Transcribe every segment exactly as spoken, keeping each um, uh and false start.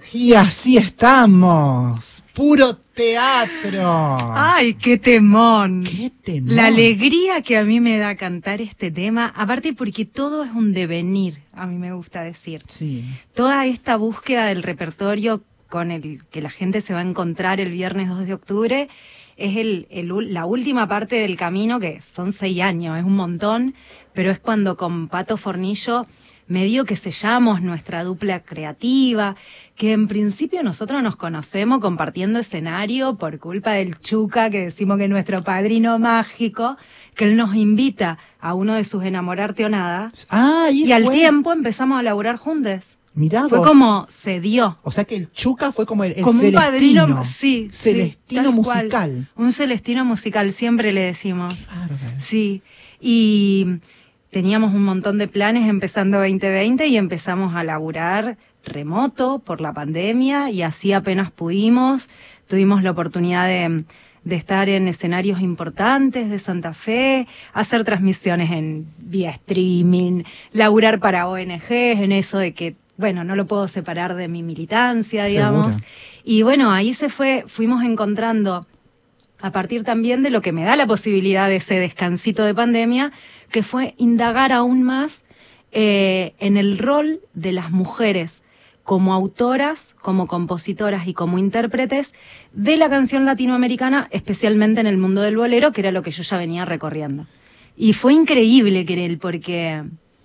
Y así estamos, puro teatro. ¡Ay, qué temón! ¡Qué temón! La alegría que a mí me da cantar este tema, aparte porque todo es un devenir, a mí me gusta decir. Sí. Toda esta búsqueda del repertorio con el que la gente se va a encontrar el viernes dos de octubre es el, el, la última parte del camino, que son seis años, es un montón, pero es cuando con Pato Fornillo medio que sellamos nuestra dupla creativa, que en principio nosotros nos conocemos compartiendo escenario por culpa del Chuca, que decimos que es nuestro padrino mágico, que él nos invita a uno de sus Enamorarte o Nada, ah, y, y al bueno. tiempo empezamos a laburar juntos. Mirá Fue vos. como se dio. O sea que el Chuca fue como el, el Como un Celestino. padrino, sí, Celestino sí, tal musical. cual. Un Celestino musical, siempre le decimos. Qué bárbaro. Sí, y teníamos un montón de planes empezando veinte veinte y empezamos a laburar remoto por la pandemia y así apenas pudimos. Tuvimos la oportunidad de, de estar en escenarios importantes de Santa Fe, hacer transmisiones en vía streaming, laburar para O N Ges, en eso de que, bueno, no lo puedo separar de mi militancia, digamos. Seguro. Y bueno, ahí se fue, fuimos encontrando, a partir también de lo que me da la posibilidad de ese descansito de pandemia, que fue indagar aún más eh, en el rol de las mujeres como autoras, como compositoras y como intérpretes de la canción latinoamericana, especialmente en el mundo del bolero, que era lo que yo ya venía recorriendo. Y fue increíble, Querel, porque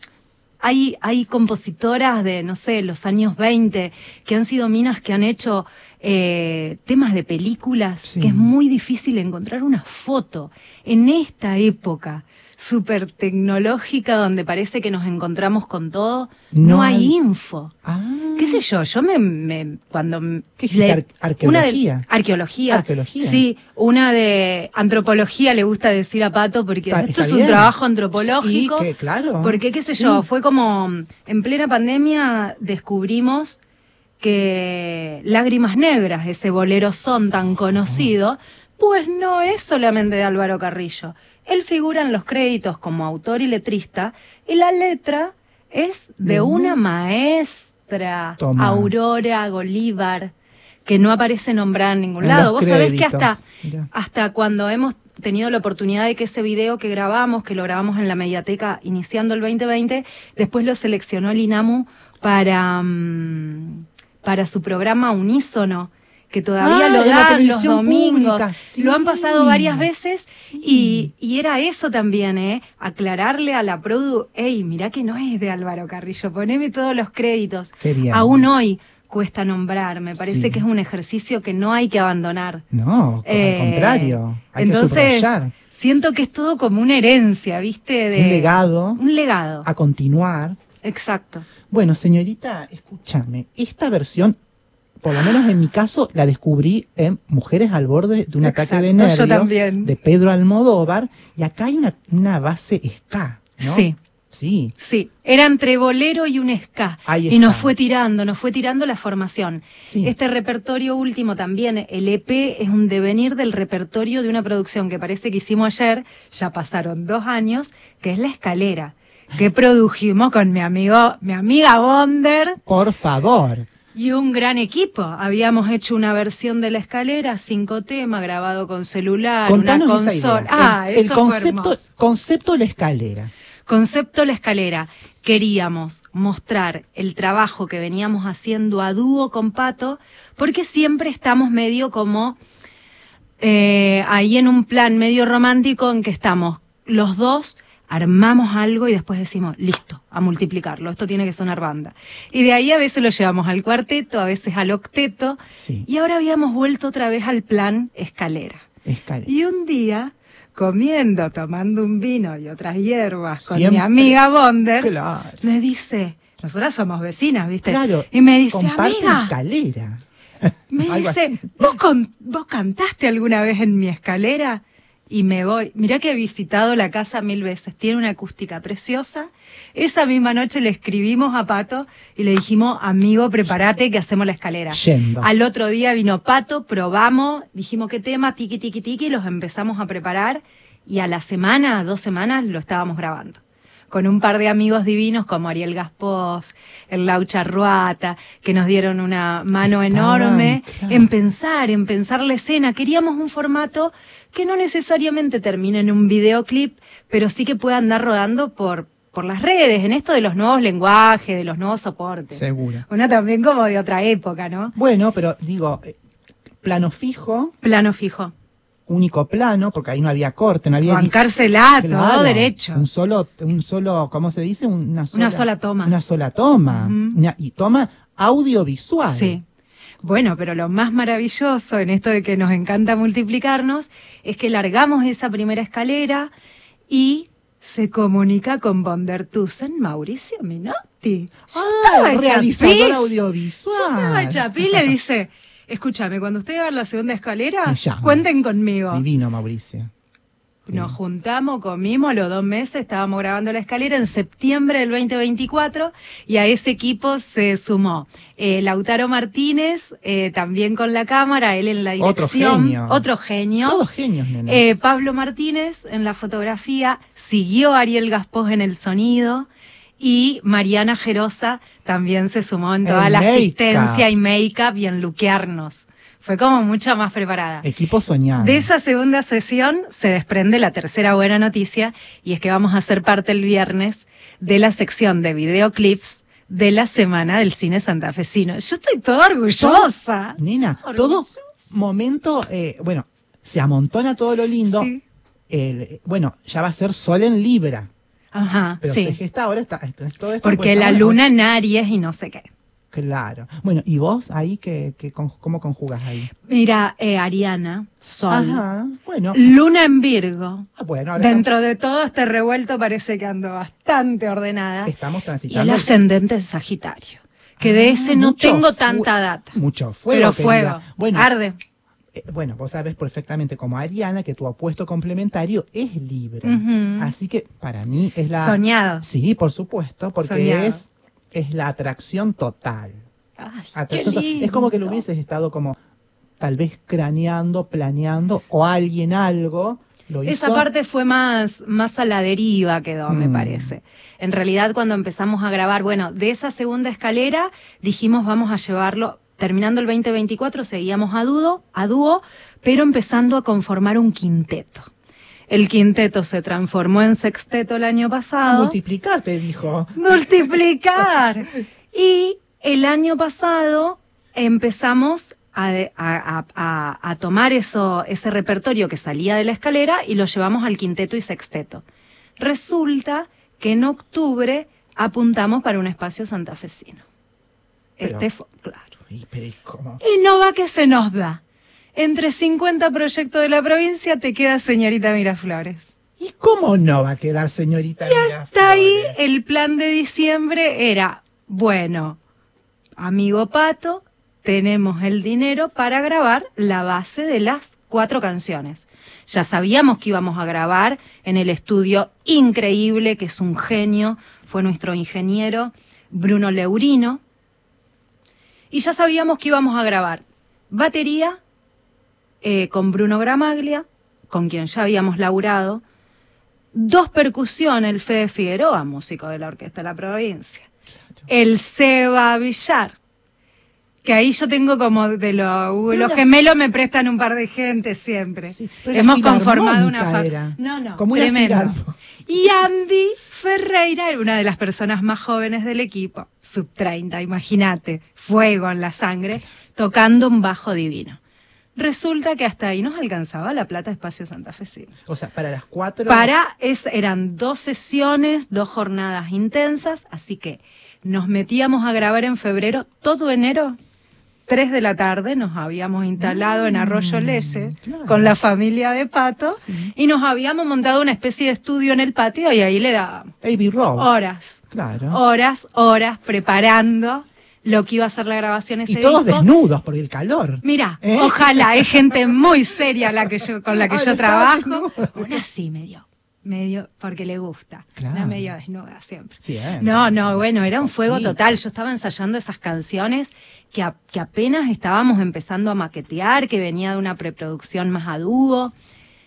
hay, hay compositoras de, no sé, los años veinte, que han sido minas que han hecho eh, temas de películas, sí. que es muy difícil encontrar una foto en esta época súper tecnológica donde parece que nos encontramos con todo, no, no hay, hay info. Ah. ¿Qué sé yo? Yo me, me cuando ¿Qué hiciste? Ar arqueología. Una de, arqueología. Arqueología. Sí, una de antropología le gusta decir a Pato porque está, esto está es bien. un trabajo antropológico. Sí, que, claro. Porque qué sé sí. yo, fue como en plena pandemia descubrimos que Lágrimas Negras, ese bolero son tan conocido, pues no es solamente de Álvaro Carrillo. Él figura en los créditos como autor y letrista, y la letra es de ¿De una maestra, Toma. Aurora Golívar, que no aparece nombrada en ningún en lado. Vos sabés que hasta, Mirá. hasta cuando hemos tenido la oportunidad de que ese video que grabamos, que lo grabamos en la Mediateca iniciando el veinte veinte, después lo seleccionó el INAMU para, um, para su programa Unísono, que todavía ah, lo dan los domingos, pública, sí. Lo han pasado varias veces, sí. y, y era eso también, ¿eh? Aclararle a la produ, hey, mirá que no es de Álvaro Carrillo, poneme todos los créditos. Qué bien. Aún hoy cuesta nombrar, me parece sí. que es un ejercicio que no hay que abandonar. No, eh, al contrario, hay entonces, que subrayar. Siento que es todo como una herencia, ¿viste? De, un legado. Un legado. A continuar. Exacto. Bueno, señorita, escúchame, esta versión, por lo menos en mi caso, la descubrí en Mujeres al borde de un Exacto, ataque de nervios, yo también. de Pedro Almodóvar, y acá hay una, una base ska, ¿no? Sí. Sí. Sí, era entre bolero y un ska. Ahí y nos está. fue tirando, nos fue tirando la formación. Sí. Este repertorio último también, el E P, es un devenir del repertorio de una producción que parece que hicimos ayer, ya pasaron dos años, que es La Escalera, que produjimos con mi amigo, mi amiga Bonder. Por favor. Y un gran equipo. Habíamos hecho una versión de La Escalera, cinco temas, grabado con celular, Contanos una esa consola. idea. Ah, el, eso el concepto, fue hermoso. concepto La Escalera. Concepto La Escalera. Queríamos mostrar el trabajo que veníamos haciendo a dúo con Pato, porque siempre estamos medio como eh, ahí en un plan medio romántico en que estamos los dos, armamos algo y después decimos, listo, a multiplicarlo, esto tiene que sonar banda. Y de ahí a veces lo llevamos al cuarteto, a veces al octeto, sí. y ahora habíamos vuelto otra vez al plan Escalera. Escalera. Y un día, comiendo, tomando un vino y otras hierbas con Siempre. mi amiga Bonder, claro. me dice, nosotras somos vecinas, ¿viste? Claro, y me dice, comparte amiga, Escalera. me dice, ¿vos, con, ¿vos cantaste alguna vez en mi escalera? Y me voy, mirá que he visitado la casa mil veces, tiene una acústica preciosa. Esa misma noche le escribimos a Pato y le dijimos, amigo, prepárate que hacemos la escalera. Yendo. Al otro día vino Pato, probamos, dijimos qué tema, tiqui, tiqui, tiqui, los empezamos a preparar y a la semana, dos semanas, lo estábamos grabando. con un par de amigos divinos como Ariel Gaspós, el Laucha Ruata, que nos dieron una mano Estaban, enorme claro. en pensar, en pensar la escena. Queríamos un formato que no necesariamente termine en un videoclip, pero sí que pueda andar rodando por, por las redes, en esto de los nuevos lenguajes, de los nuevos soportes. Seguro. Una también como de otra época, ¿no? Bueno, pero digo, eh, plano fijo, Plano fijo. único plano, porque ahí no había corte, no había... Bancársela, Claro, todo derecho. Un solo, un solo, ¿cómo se dice? Una sola, Una sola toma. Una sola toma. Ujú. Una- y toma audiovisual. Sí. Bueno, pero lo más maravilloso en esto de que nos encanta multiplicarnos es que largamos esa primera escalera y se comunica con von der Tussen Mauricio Minotti. Yo Ah, estaba realizador chapis. audiovisual. Yo estaba chapis, le dice, escúchame, cuando usted haga la segunda escalera, Me llama. cuenten conmigo. Divino, Mauricio. Nos juntamos, comimos, a los dos meses estábamos grabando la escalera en septiembre del veinte veinticuatro y a ese equipo se sumó eh, Lautaro Martínez, eh, también con la cámara, él en la Otro dirección. genio. Otro genio. Todos genios, nena. Eh, Pablo Martínez en la fotografía, siguió Ariel Gaspós en el sonido y Mariana Gerosa también se sumó en toda El la make-up. asistencia y make-up y en luquearnos. Fue como mucho más preparada. Equipo soñado. De esa segunda sesión se desprende la tercera buena noticia y es que vamos a ser parte el viernes de la sección de videoclips de la Semana del Cine Santafesino. Yo estoy toda orgullosa. Nena, Orgullosa. todo momento, eh, bueno, se amontona todo lo lindo. Sí. El, bueno, ya va a ser Sol en Libra. Ajá, Pero se sí. gesta ahora, está, esto- todo esto Porque pues, la ahora- luna en Aries y no sé qué. Claro. Bueno, ¿y vos ahí qué, qué, con- cómo conjugas ahí? Mira, eh, Ariana, Sol, Ajá, bueno. luna en Virgo. Ah, bueno, ahora Dentro de todo este revuelto parece que ando bastante ordenada. estamos Y el transitando. ascendente es Sagitario. Que de Ah, ese no mucho tengo fu- tanta data. Mucho fuego. Pero querida. fuego. Bueno, Arde. eh, bueno, vos sabés perfectamente como Ariana que tu opuesto complementario es Libra. Ujú. Así que para mí es la... Soñado. Sí, por supuesto, porque Soñado. es, es la atracción total. Ay, Atracción qué to- es como que lo lindo. hubieses estado como tal vez craneando, planeando, o alguien algo lo hizo. Esa parte fue más, más a la deriva quedó, me Mm. parece. En realidad, cuando empezamos a grabar, bueno, de esa segunda escalera, dijimos vamos a llevarlo, terminando el veinte veinticuatro, seguíamos a dúo, a dúo, pero empezando a conformar un quinteto. El quinteto se transformó en sexteto el año A pasado. multiplicar, te dijo. Multiplicar. Y el año pasado empezamos a, de- a- a- a- a tomar eso, ese repertorio que salía de la escalera y lo llevamos al quinteto y sexteto. Resulta que en octubre apuntamos para un espacio santafesino. Pero- Este fue, claro. Y, pero, ¿y cómo? Y no va que se nos da. Entre cincuenta proyectos de la provincia te queda señorita Miraflores. ¿Y cómo no va a quedar señorita Miraflores? Hasta ahí el plan de diciembre era, bueno, amigo Pato, tenemos el dinero para grabar la base de las cuatro canciones. Ya sabíamos que íbamos a grabar en el estudio increíble, que es un genio, fue nuestro ingeniero Bruno Leurino. Y ya sabíamos que íbamos a grabar batería eh, con Bruno Gramaglia, con quien ya habíamos laburado, dos percusiones, el Fede Figueroa, músico de la Orquesta de la Provincia, el Seba Villar, que ahí yo tengo como de lo, los la- gemelos me prestan un par de gente siempre. Sí, pero la Hemos conformado una filarmónica fa- era. No, no, Como una tremendo. filarmónica. Y Andy Ferreira era una de las personas más jóvenes del equipo, sub treinta, imagínate, fuego en la sangre, tocando un bajo divino. Resulta que hasta ahí nos alcanzaba la plata Espacio Santafesino. O sea, para las cuatro... Para, es, eran dos sesiones, dos jornadas intensas, así que nos metíamos a grabar en febrero, todo enero, tres de la tarde, nos habíamos instalado en Arroyo Leye claro. con la familia de Pato Sí. y nos habíamos montado una especie de estudio en el patio y ahí le dábamos A B Road. horas, Claro. horas, horas preparando lo que iba a ser la grabación ese y todos disco. desnudos por el calor. Mira, ¿Eh? ojalá, hay gente muy seria la que yo, con la que Ay, yo estaba trabajo. desnuda. Una sí medio, medio, porque le gusta. Claro. Una medio desnuda siempre. Sí, ¿eh? No, no, bueno, era un fuego Sí. total. Yo estaba ensayando esas canciones que, a- que apenas estábamos empezando a maquetear, que venía de una preproducción más a dúo.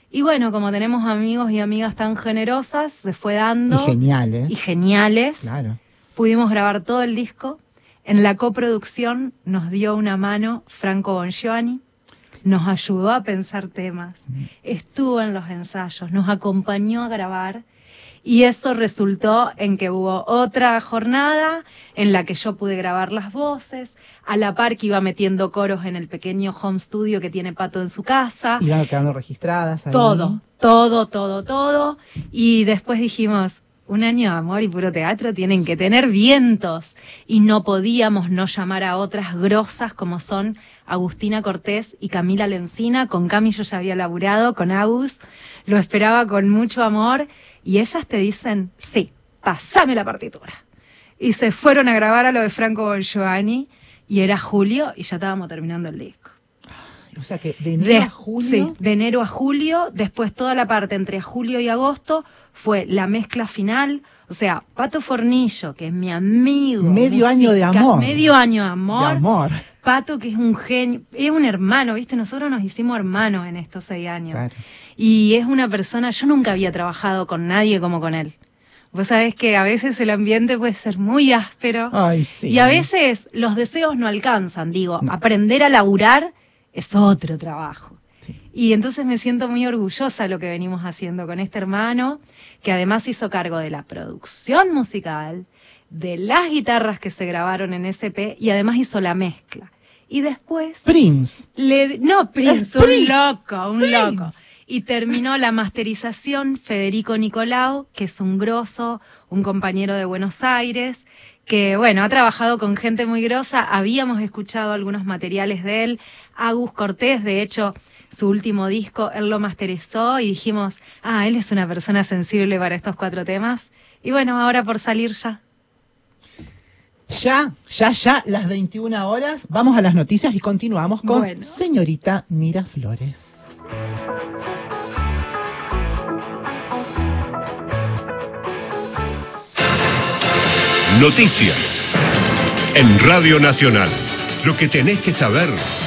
Y bueno, como tenemos amigos y amigas tan generosas, se fue dando. Y geniales. Y geniales. Claro. Pudimos grabar todo el disco. En la coproducción nos dio una mano Franco Bongiovanni. Nos ayudó a pensar temas. Estuvo en los ensayos. Nos acompañó a grabar. Y eso resultó en que hubo otra jornada en la que yo pude grabar las voces, a la par que iba metiendo coros en el pequeño home studio que tiene Pato en su casa. Iban quedando registradas ahí. Todo, todo, todo, todo. Y después dijimos, un año de amor y puro teatro tienen que tener vientos. Y no podíamos no llamar a otras grosas como son Agustina Cortés y Camila Lencina. Con Cami yo ya había laburado, con Agus. Lo esperaba con mucho amor. Y ellas te dicen, sí, pasame la partitura. Y se fueron a grabar a lo de Franco Bongiovanni, y era julio, y ya estábamos terminando el disco. O sea que de enero de, a julio... Sí, de enero a julio, después toda la parte entre julio y agosto fue la mezcla final. O sea, Pato Fornillo, que es mi amigo. Medio musical, año de amor. Medio año de amor. De amor. Pato, que es un genio, es un hermano, ¿viste? Nosotros nos hicimos hermanos en estos seis años. Claro. Y es una persona, yo nunca había trabajado con nadie como con él. Vos sabés que a veces el ambiente puede ser muy áspero. Ay, sí. Y a veces los deseos no alcanzan, digo. No. Aprender a laburar es otro trabajo. Sí. Y entonces me siento muy orgullosa de lo que venimos haciendo con este hermano, que además hizo cargo de la producción musical, de las guitarras que se grabaron en S P, y además hizo la mezcla. Y después... Prince. Le, no, Prince, Es un Prince. loco, un Prince. loco. Y terminó la masterización Federico Nicolau, que es un grosso, un compañero de Buenos Aires, que bueno, ha trabajado con gente muy grosa. Habíamos escuchado algunos materiales de él. Agus Cortés, de hecho, su último disco, él lo masterizó y dijimos, ah, él es una persona sensible para estos cuatro temas. Y bueno, ahora por salir ya. Ya, ya, ya, las veintiuna horas. Vamos a las noticias y continuamos con Bueno. Señorita Miraflores. Noticias en Radio Nacional. Lo que tenés que saber